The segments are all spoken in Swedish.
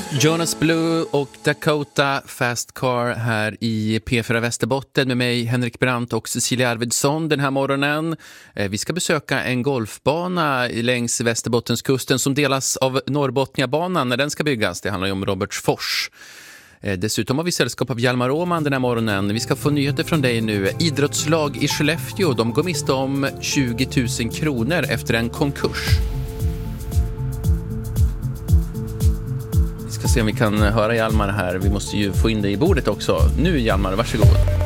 Jonas Blue och Dakota Fast Car här i P4 Västerbotten med mig Henrik Brandt och Cecilia Arvidsson den här morgonen. Vi ska besöka en golfbana längs Västerbottenskusten som delas av Norrbotniabanan när den ska byggas. Det handlar ju om Robertsfors. Dessutom har vi sällskap av Hjalmar Åman den här morgonen. Vi ska få nyheter från dig nu. Idrottslag i Skellefteå, de går miste om 20 000 kronor efter en konkurs. Vi ska se om vi kan höra Hjalmar här. Vi måste ju få in dig i bordet också. Nu Hjalmar, varsågod.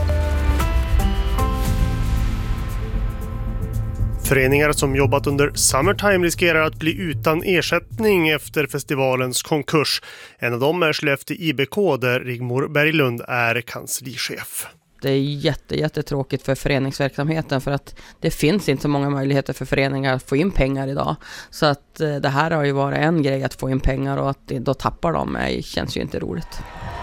Föreningar som jobbat under Summertime riskerar att bli utan ersättning efter festivalens konkurs. En av dem är Skellefteå IBK där Rigmor Berglund är kanslichef. Det är jättetråkigt för föreningsverksamheten för att det finns inte så många möjligheter för föreningar att få in pengar idag. Så att det här har ju varit en grej att få in pengar och att då tappar de känns ju inte roligt.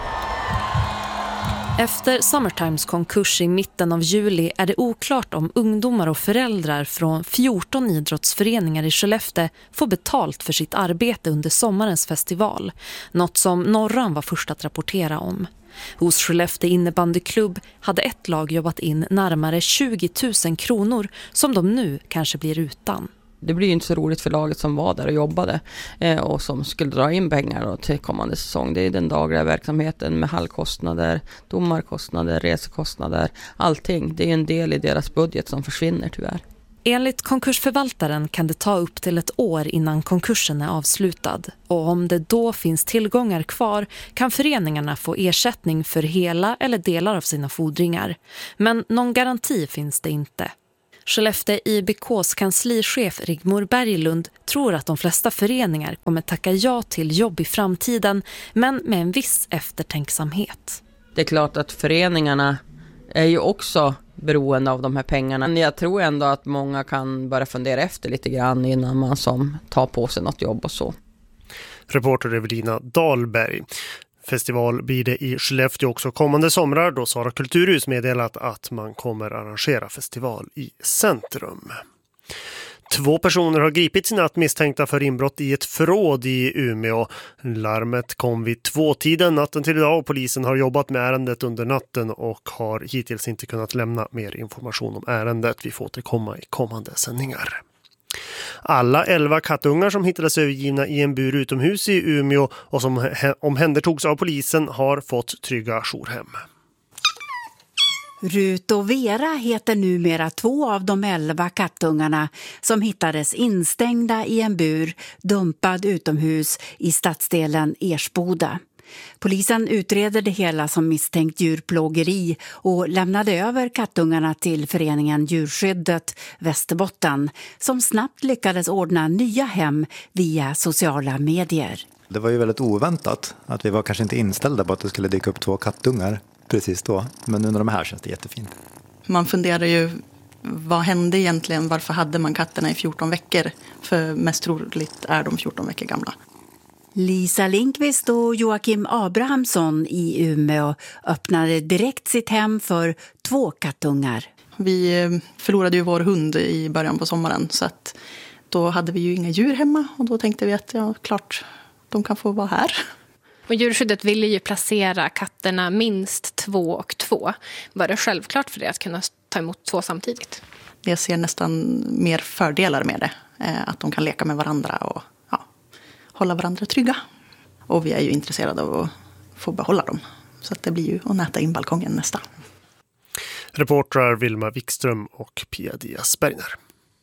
Efter Summertimes konkurs i mitten av juli är det oklart om ungdomar och föräldrar från 14 idrottsföreningar i Skellefteå får betalt för sitt arbete under sommarens festival. Något som Norran var först att rapportera om. Hos Skellefteå innebandyklubb hade ett lag jobbat in närmare 20 000 kronor som de nu kanske blir utan. Det blir ju inte så roligt för laget som var där och jobbade och som skulle dra in pengar till kommande säsong. Det är den dagliga verksamheten med hallkostnader, domarkostnader, resekostnader, allting. Det är en del i deras budget som försvinner tyvärr. Enligt konkursförvaltaren kan det ta upp till ett år innan konkursen är avslutad. Och om det då finns tillgångar kvar kan föreningarna få ersättning för hela eller delar av sina fordringar. Men någon garanti finns det inte. Skellefteå IBKs kanslichef Rigmor Berglund tror att de flesta föreningar kommer tacka ja till jobb i framtiden, men med en viss eftertänksamhet. Det är klart att föreningarna är ju också beroende av de här pengarna. Men jag tror ändå att många kan börja fundera efter lite grann innan man som tar på sig något jobb och så. Reporter Evelina Dahlberg. Festival blir det i Skellefteå också kommande somrar då Sara Kulturhus meddelat att man kommer arrangera festival i centrum. 2 personer har gripits i natt misstänkta för inbrott i ett förråd i Umeå. Larmet kom vid 2-tiden natten till idag och polisen har jobbat med ärendet under natten och har hittills inte kunnat lämna mer information om ärendet. Vi får återkomma i kommande sändningar. Alla 11 kattungar som hittades övergivna i en bur utomhus i Umeå och som omhändertogs av polisen har fått trygga jourhem. Rut och Vera heter numera 2 av de 11 kattungarna som hittades instängda i en bur dumpad utomhus i stadsdelen Ersboda. Polisen utreder det hela som misstänkt djurplågeri och lämnade över kattungarna till föreningen Djurskyddet Västerbotten som snabbt lyckades ordna nya hem via sociala medier. Det var ju väldigt oväntat att vi var kanske inte inställda på att det skulle dyka upp 2 kattungar precis då. Men under de här känns det jättefint. Man funderar ju, vad hände egentligen? Varför hade man katterna i 14 veckor? För mest troligt är de 14 veckor gamla. Lisa Linkvist och Joakim Abrahamsson i Umeå öppnade direkt sitt hem för 2 kattungar. Vi förlorade ju vår hund i början på sommaren så att då hade vi ju inga djur hemma och då tänkte vi att ja, klart, de kan få vara här. Och Djurskyddet ville ju placera katterna minst 2 och 2. Var det självklart för det att kunna ta emot 2 samtidigt? Jag ser nästan mer fördelar med det. Att de kan leka med varandra och hålla varandra trygga. Och vi är ju intresserade av att få behålla dem. Så att det blir ju att näta in balkongen nästa. Reportrar Vilma Wikström och Pia Diaz Bergner.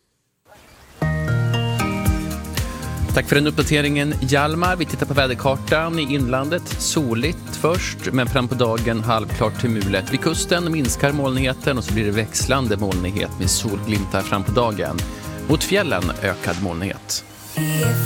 Tack för den uppdateringen Hjalmar. Vi tittar på väderkartan i inlandet. Soligt först, men fram på dagen halvklart till mulet. Vid kusten minskar molnigheten och så blir det växlande molnighet med solglimtar fram på dagen. Mot fjällen ökad molnighet.